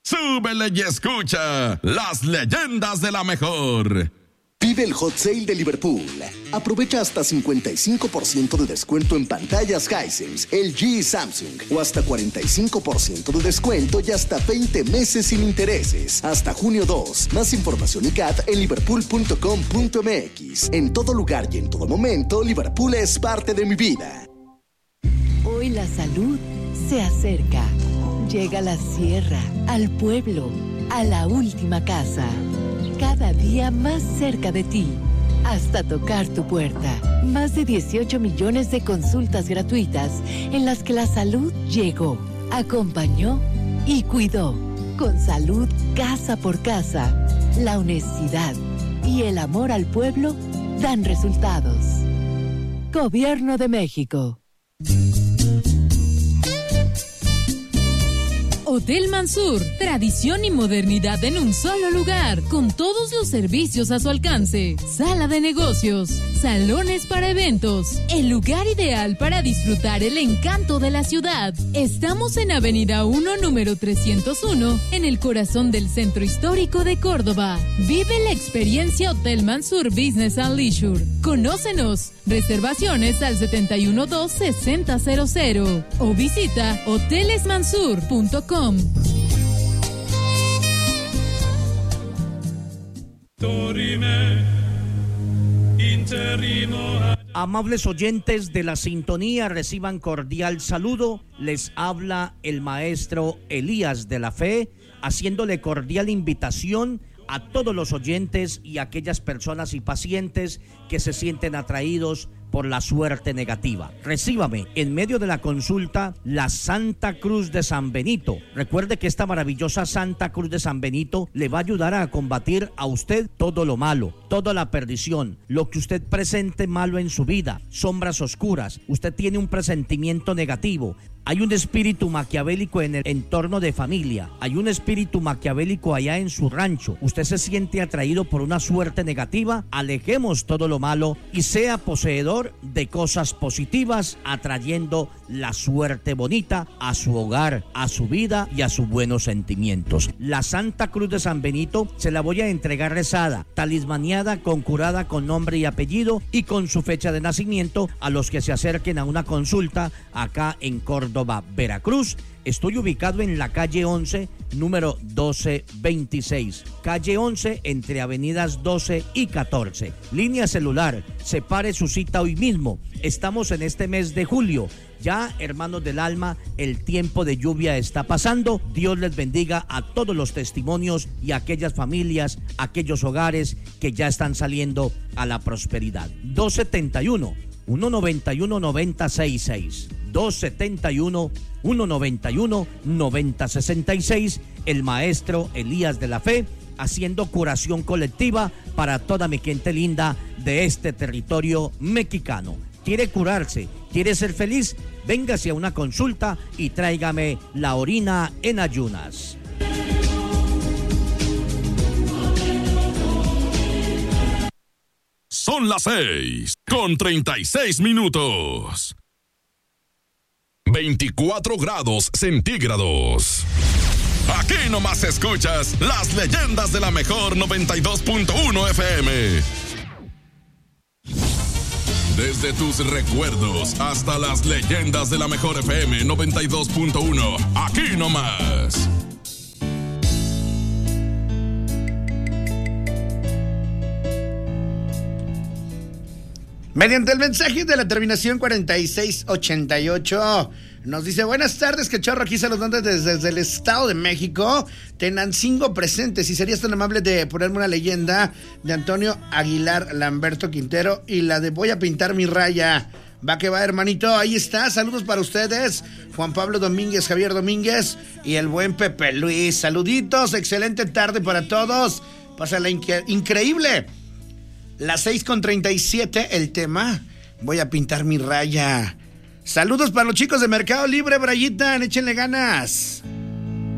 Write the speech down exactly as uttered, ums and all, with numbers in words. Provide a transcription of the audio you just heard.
súbele y escucha las leyendas de la mejor. Vive el Hot Sale de Liverpool. Aprovecha hasta cincuenta y cinco por ciento de descuento en pantallas Hisense, L G y Samsung. O hasta cuarenta y cinco por ciento de descuento y hasta veinte meses sin intereses. Hasta junio dos. Más información y C A T en liverpool punto com punto m x. En todo lugar y en todo momento, Liverpool es parte de mi vida. Hoy la salud se acerca. Llega a la sierra, al pueblo, a la última casa. Cada día más cerca de ti, hasta tocar tu puerta. Más de dieciocho millones de consultas gratuitas en las que la salud llegó, acompañó y cuidó. Con salud casa por casa, la honestidad y el amor al pueblo dan resultados. Gobierno de México. Hotel Mansur, tradición y modernidad en un solo lugar, con todos los servicios a su alcance. Sala de negocios, salones para eventos, el lugar ideal para disfrutar el encanto de la ciudad. Estamos en Avenida uno, número trescientos uno, en el corazón del centro histórico de Córdoba. Vive la experiencia Hotel Mansur Business and Leisure. Conócenos. Reservaciones al setenta y uno dos sesenta cero cero o visita hoteles mansur punto com. Amables oyentes de la sintonía, reciban cordial saludo. Les habla el maestro Elías de la Fe, haciéndole cordial invitación a todos los oyentes y a aquellas personas y pacientes que se sienten atraídos por la suerte negativa. Recíbame en medio de la consulta la Santa Cruz de San Benito. Recuerde que esta maravillosa Santa Cruz de San Benito le va a ayudar a combatir a usted todo lo malo, toda la perdición, lo que usted presente malo en su vida, sombras oscuras. Usted tiene un presentimiento negativo. Hay un espíritu maquiavélico en el entorno de familia. Hay un espíritu maquiavélico allá en su rancho. Usted se siente atraído por una suerte negativa. Alejemos todo lo malo y sea poseedor de cosas positivas, atrayendo la suerte bonita a su hogar, a su vida y a sus buenos sentimientos. La Santa Cruz de San Benito se la voy a entregar rezada, talismaniada, concurada con nombre y apellido y con su fecha de nacimiento a los que se acerquen a una consulta acá en Córdoba, Veracruz. Estoy ubicado en la calle once, número doce veintiséis. Calle once, entre avenidas doce y catorce. Línea celular, separe su cita hoy mismo. Estamos en este mes de julio. Ya, hermanos del alma, el tiempo de lluvia está pasando. Dios les bendiga a todos los testimonios y a aquellas familias, aquellos hogares que ya están saliendo a la prosperidad. dos setenta y uno, uno noventa y uno, noventa sesenta y seis. dos setenta y uno, uno noventa y uno, noventa sesenta y seis. El maestro Elías de la Fe, haciendo curación colectiva para toda mi gente linda de este territorio mexicano. ¿Quiere curarse? ¿Quiere ser feliz? Véngase a una consulta y tráigame la orina en ayunas. Son las seis con treinta y seis minutos. veinticuatro grados centígrados. Aquí nomás escuchas las leyendas de la mejor noventa y dos punto uno F M. Desde tus recuerdos hasta las leyendas de la mejor F M noventa y dos punto uno. Aquí nomás. Mediante el mensaje de la terminación cuarenta y seis ochenta y ocho, nos dice: buenas tardes, cachorro, aquí saludando desde, desde el Estado de México, Tenancingo presentes, y serías tan amable de ponerme una leyenda de Antonio Aguilar Lamberto Quintero y la de voy a pintar mi raya. Va que va, hermanito, ahí está, saludos para ustedes, Juan Pablo Domínguez, Javier Domínguez y el buen Pepe Luis, saluditos, excelente tarde para todos, pásala inque- increíble. Las seis con treinta y siete, el tema, voy a pintar mi raya. Saludos para los chicos de Mercado Libre, Brayitan, échenle ganas.